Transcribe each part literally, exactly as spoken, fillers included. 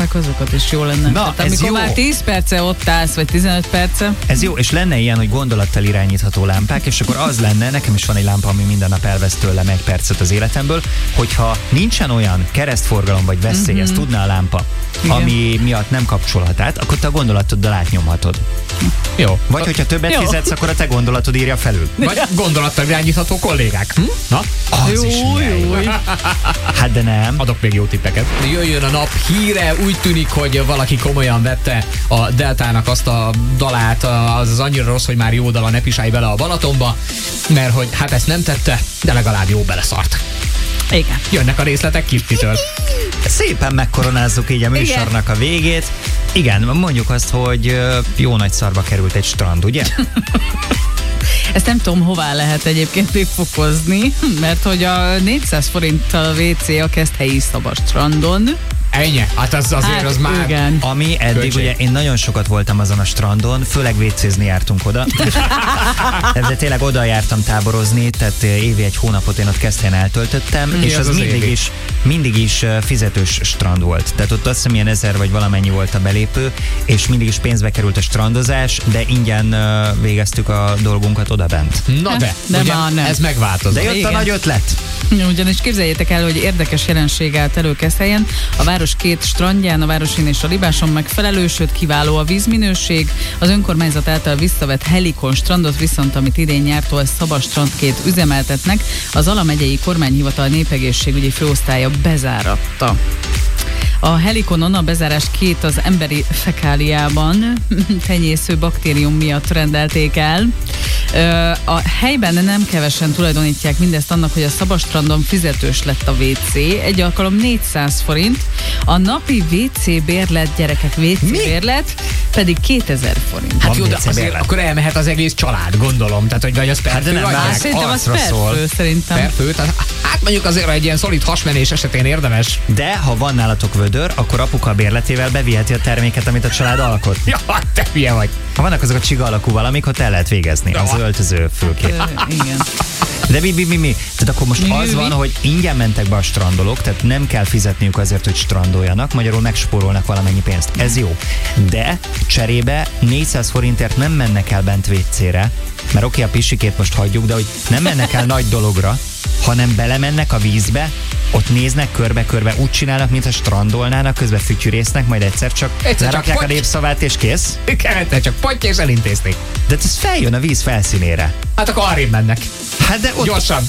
lámpák, azokat is jó lenne. Na, tehát ez amikor jó. már tíz perce ott állsz, vagy tizenöt perce. Ez jó, és lenne ilyen, hogy gondolattal irányítható lámpák, és akkor az lenne, nekem is van egy lámpa, ami minden nap elvesz tőlem egy percet az életemből, hogyha nincsen olyan keresztforgalom vagy veszély, ezt tudná a lámpa, Igen. ami miatt nem kapcsolhat át, akkor te a gondolatoddal átnyomhatod. Jó. Vagy hogyha többet Jó. fizetsz, akkor a te gondolatod írja felül. Vagy gondolattal irányítható kollégák. Hm? Na, Az Jó, is milyen jó. jó. Hát de nem. adok még jó tippeket. Jöjjön a nap híre, úgy tűnik, hogy valaki komolyan vette a Deltának azt a dalát, az az annyira rossz, hogy már jó dala, ne pisálj bele a Balatonba, mert hogy hát ezt nem tette, de legalább jó beleszart. Igen. Jönnek a részletek Kittitől. Szépen megkoronázzuk így a műsornak a végét. Igen, mondjuk azt, hogy ö, jó nagy szarba került egy strand, ugye? Ezt nem tudom, hová lehet egyébként még fokozni, mert hogy a négyszáz forinttal a vé cé a Keszthelyi Szabadstrandon. Ennyi? Hát az azért Hát az már... igen. Ami eddig, Költség. ugye én nagyon sokat voltam azon a strandon, főleg vécézni jártunk oda. De tényleg oda jártam táborozni, tehát évi egy hónapot én ott Keszthelyen eltöltöttem, Mi és az az, az mindig évi? is, mindig is ö, fizetős strand volt. Tehát ott azt hiszem ilyen ezer vagy valamennyi volt a belépő, és mindig is pénzbe került a strandozás, de ingyen ö, végeztük a dolgunkat odabent. Na de, De ugye, már nem. ez megváltozott. De jött Igen. a nagy ötlet. Ugyanis képzeljétek el, hogy érdekes jelenség állt elő Keszthelyen. A város két strandján, a Városin és a Libáson megfelelő, sőt kiváló a vízminőség. Az önkormányzat által visszavett Helikon strandot viszont, amit idén nyártól Szabadstrandként üzemeltetnek, az Ala megyei kormányhivatal népegészségügyi főosztálya bezáratta. A Helikonon a bezárást két az emberi fekáliában tenyésző baktérium miatt rendelték el. Ö, A helyben nem kevesen tulajdonítják mindezt annak, hogy a Szabadstrandon fizetős lett a vé cé. Egy alkalom négyszáz forint, a napi vé cé bérlet, gyerekek vé cé Mi? bérlet pedig kétezer forint. Hát Van jó, de vé cé azért bérlet. akkor elmehet az egész család, gondolom. Tehát, hogy vagy az per Hát de fő nem adják? várj. Szerintem az arcra per szól. fő, szerintem. Per fő? Tehát, hát mondjuk azért egy ilyen szolid hasmenés esetén érdemes. De ha van nálatok vödör, akkor apuka a bérletével beviheti a terméket, amit a család alkot. Ja, te hülye vagy. Ha vannak azok a csiga alakú valamik, ott el lehet végezni. Az Ja. öltöző fülkét. Ö, Igen. De mi, mi, mi, mi? Tehát akkor most Mi, az mi, van, mi? hogy ingyen mentek be a strandolók, tehát nem kell fizetniük azért, hogy strandoljanak, magyarul megspórolnak valamennyi pénzt. Ez jó. De cserébe négyszáz forintért nem mennek el bent vécére, mert oké, a pisikét most hagyjuk, de hogy nem mennek el nagy dologra, hanem belemennek a vízbe, ott néznek körbe-körbe, úgy csinálnak, mintha strandolnának, közben fütyürésznek, majd egyszer csak Egyszer csak lerakják a poty. népszavát és kész. Kerettel csak potty és elintézték. De ez feljön a víz felszínére. Hát akkor arrébb mennek. Hát de ott Gyorsan.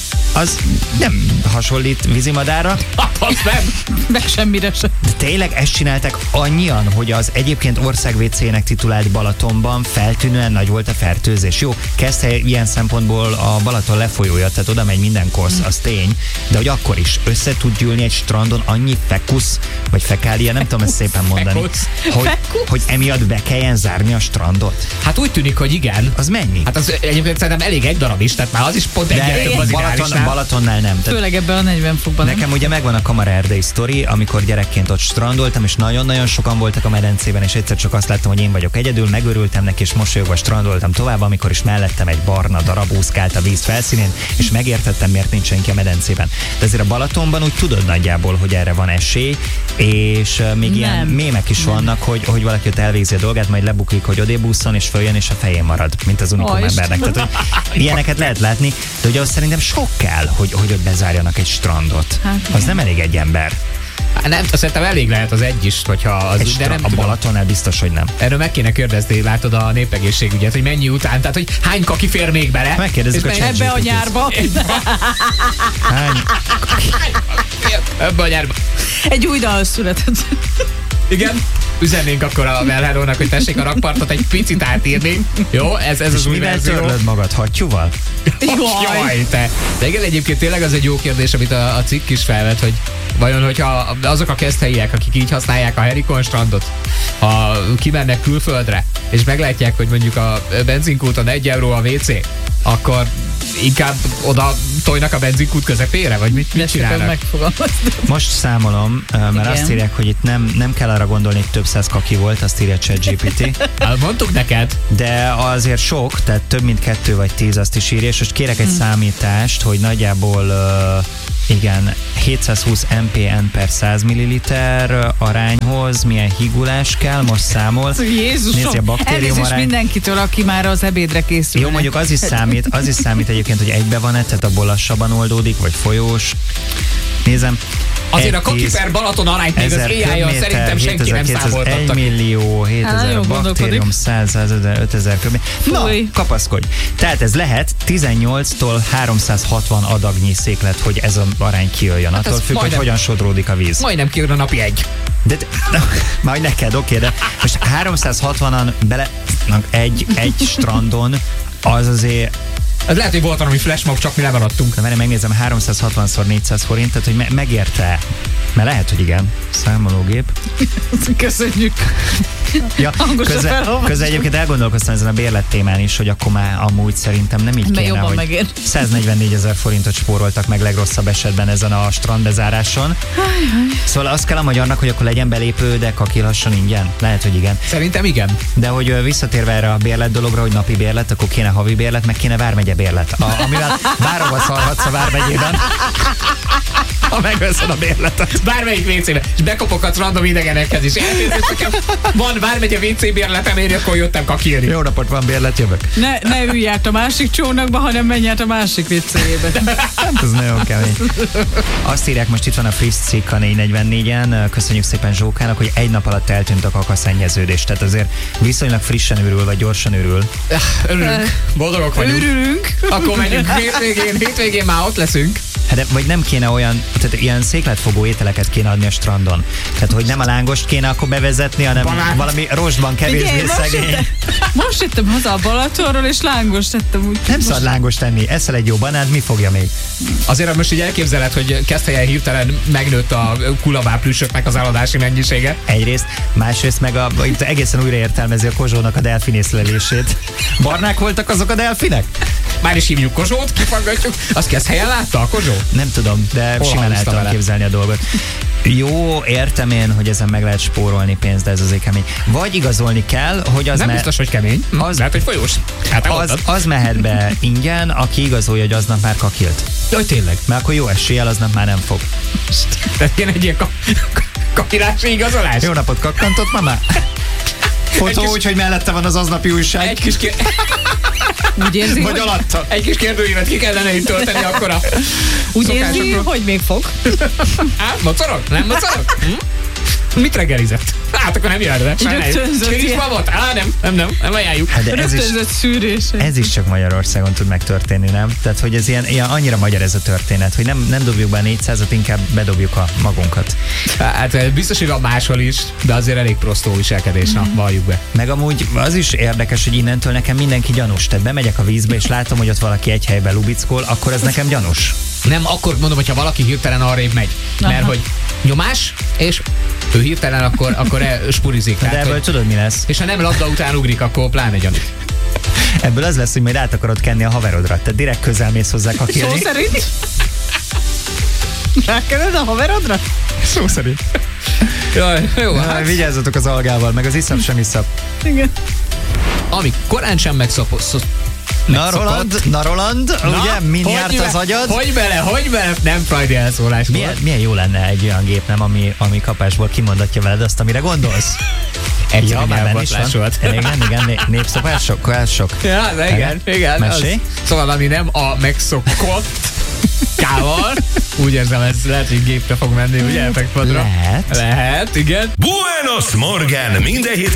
az nem hasonlít vízimadárra. Hát az nem. Meg semmire sem. De tényleg ezt csináltak annyian, hogy az egyébként országvécének titulált Balatonban feltűnően nagy volt a fertőzés. Jó, Keszthely ilyen szempontból a Balaton lefolyója, tehát oda megy minden kosz, az tény, de hogy akkor is össze tud gyűlni egy strandon annyi fekusz, vagy fekália, nem tudom ezt szépen mondani, Fekusz. hogy, Fekusz? hogy emiatt be kelljen zárni a strandot. Hát úgy tűnik, hogy igen. Az mennyi? Hát az egyébként szerintem elég egy darab is, tehát már az is pont egyre több az Balaton, ideálisnál. Balatonnál nem. Tehát Főleg ebben a negyven fokban. nem? nekem ugye megvan a Kamara erdei sztori, amikor gyerekként ott strandoltam, és nagyon-nagyon sokan voltak a medencében, és egyszer csak azt láttam, hogy én vagyok egyedül, megörültem neki, és mosolyogva strandoltam tovább, amikor is mellettem egy barna darab úszkált a víz felszínén, és megértettem, miért nincs senki a medencében. De azért a Balatonban úgy tudod nagyjából, hogy erre van esély, és uh, még Nem. ilyen mémek is vannak, hogy, hogy valaki ott elvégzi a dolgát, majd lebukik, hogy odébúszon, és följön, és a fején marad, mint az unikum Ó, embernek. Tehát, hogy ilyeneket lehet látni, de ugye az szerintem sok kell, hogy, hogy ott bezárjanak egy strandot. Hát Az igen. nem elég egy ember. Hát nem, szerintem elég lehet az egy is, hogyha az, Egy de stra- nem a tudom. Balatonnál biztos, hogy nem. Erről meg kéne kérdezni, látod a népegészségügyet, hogy mennyi után, tehát hogy hány kaki fér még bele. Megkérdezzük És a mennyi- chat Ebbe a nyárba. Hány? Ebbe a nyárba. Egy új dal született. Igen. Üzennénk akkor a Melhelónak, hogy tessék a rakpartot egy picit átírni. Jó, ez, ez És az új mivel verzió. törlöd magad? Hattyúval? Jaj. Jaj, te. De igen, egyébként tényleg az egy jó kérdés, amit a, a cikk is felvet, hogy vajon, hogyha azok a keszthelyiek, akik így használják a Helikon strandot, ha kimennek külföldre, és meglátják, hogy mondjuk a benzinkúton egy euró a vé cé, akkor inkább oda tojnak a benzinkút közepére, vagy mit, mit De szépen csinálnak? megfogalmaztam. Most számolom, mert Igen. azt írják, hogy itt nem, nem kell arra gondolni, hogy több száz kaki volt, azt írja ChatGPT. Hát mondtuk neked. De azért sok, tehát több mint kettő vagy tíz azt is írja, és most kérek Hm. egy számítást, hogy nagyjából uh, igen, hétszázhúsz em pé en per száz milliliter arányhoz ahhoz milyen higulás kell, most számol. Jézusom, Nézd, a baktérium elnézést arány. mindenkitől, aki már az ebédre készül. Jó, mondjuk az is számít, az is számít egyébként, hogy egybe van-e, tehát abból lassabban oldódik, vagy folyós. Nézem. Azért a Kaki per Balaton arányt még az á i-jal szerintem senki nem számoltatta. egy millió, hétezer baktérium, száz, százezer, ötezer köbméter. Na, kapaszkodj. Tehát ez lehet tizennyolctól háromszázhatvan adagnyi széklet, hogy ez az arány kijöjjön. Hát attól függ, majdnem, hogy hogyan sodródik a víz. Majdnem kijön a napi egy. De, de majd neked, oké, de most háromszázhatvanan bele egy, egy strandon az azért. Ez lehet, hogy volt valami flashmob, csak mi lemaradtunk. Na, várj, megnézem, háromszázhatvanszor négyszáz forint, tehát hogy me- megérte. Mert lehet, hogy igen. Számológép. Köszönjük. Ja, közben, közben egyébként elgondolkoztam ezen a bérlet témán is, hogy akkor már amúgy szerintem nem így Mert kéne, hogy megér. száznegyvennégyezer forintot spóroltak meg legrosszabb esetben ezen a strandbezáráson. Szóval azt kell a magyarnak, hogy akkor legyen belépő, de kakilhasson ingyen. Lehet, hogy igen. Szerintem igen. De hogy visszatérve erre a bérlet dologra, hogy napi bérlet, akkor kéne havi bérlet, meg kéne vármegye bérlet. A, amivel bárhova szarhatsz a vármegyében, ha megveszed a bérletet. Bármelyik vécébe. És bekopoghatsz random idegenekhez is. Elnézést, nekem van vármegye vé cé bérletem, én akkor jöttem kakilni. Jó napot, van bérlet, jövök. Ne, ne ülj át a másik csónakba, hanem menj át a másik vécéjébe. Ez nagyon kemény. Azt írják, most itt van a friss cikk a négy negyvennégyen, köszönjük szépen Zsókának, hogy egy nap alatt eltűnt a kakaszennyeződés. Tehát azért viszonylag frissen őrül, vagy gyorsan őrül. Örülünk. Boldogok vagyunk. Örülünk. Akkor megyünk hétvégén, hétvégén már ott leszünk. Hát de, vagy nem kéne olyan, tehát ilyen székletfogó ételeket kéne adni a strandon. Tehát, hogy nem a lángost kéne akkor bevezetni, hanem Balán. valami rostban kevésbé szegény. Most jöttem haza a Balatonról, és lángos tettem úgy. Nem szabad lángos tenni, eszel egy jó banánt, mi fogja még? Azért most így elképzeled, hogy Keszthelyen hirtelen megnőtt a kulabá plüssöknek az eladási mennyisége. Egyrészt, másrészt meg a, itt egészen újra értelmezi a Kozsónak a delfinészlelését. Barnák voltak azok a delfinek? Már is hívjuk Kozsót, kifaggatjuk. Azt Keszthelyen látta a Kozsó? Nem tudom, de Hol simán el tudom képzelni a dolgot. Jó, értem én, hogy ezen meg lehet spórolni pénzt, de ez azért kemény. Vagy igazolni kell, hogy az... Nem me- biztos, hogy kemény. Az, lehet, hogy folyós. Hát az, az mehet be ingyen, aki igazolja, hogy aznap már kakilt. Jaj, tényleg. Mert akkor jó eséllyel aznap már nem fog. Tehát ilyen egy ilyen ka- kakilási igazolás. Jó napot, kakkantott mamá? Fotó úgy, hogy mellette van az aznapi újság. Egy kis kér... Úgy érzi, vagy hogy... alatta. Egy kis kérdőívet ki kellene itt tölteni akkora. Úgy érzi, hogy még fog. Á, mocorog? Nem mocorog? Hm? Mit reggelizett? Hát akkor nem jön, de sajnáljuk. Á, nem, nem, nem, nem ajánljuk. Hát de ez, is, szűrés. ez is csak Magyarországon tud megtörténni, nem? Tehát, hogy ez ilyen, ilyen annyira magyar ez a történet, hogy nem, nem dobjuk be a négyszázat, inkább bedobjuk a magunkat. Hát biztos, hogy van máshol is, de azért elég prostó viselkedés, mm. na, valljuk be. Meg amúgy az is érdekes, hogy innentől nekem mindenki gyanús. Tehát bemegyek a vízbe, és látom, hogy ott valaki egy helyben lubickol, akkor ez nekem gyanús. Nem, akkor mondom, hogyha valaki hirtelen arrébb megy. Aha. Mert hogy nyomás, és ő hirtelen akkor, akkor spurizik. De ebből hogy... tudod, mi lesz? És ha nem labda után ugrik, akkor pláne gyanú. Ebből az lesz, hogy majd át akarod kenni a haverodra. Tehát direkt közel mész hozzá kakilni. Szó szerint? Rákened a haverodra? Szó szerint. Jaj, jó, Na, hát. Vigyázzatok az algával, meg az iszap sem iszap. Igen. Ami korán sem megszopott. Na Roland, na Roland, na, ugye, min járt az agyad? Hogy bele, hogy bele, nem frajdi elszólás. Milyen, milyen jó lenne egy olyan gép, nem, ami, ami kapásból kimondatja veled azt, amire gondolsz? Egyszerű ja, már is volt. Igen, igen, né, népszokások, sok. Ja, de igen, igen. Mesélj? Szóval, ami nem a megszokott kával, úgy érzem, ez lehet, hogy gépre fog menni, ugye, effektpadra. Lehet. Lehet, igen. Buenos Morgan, minden hét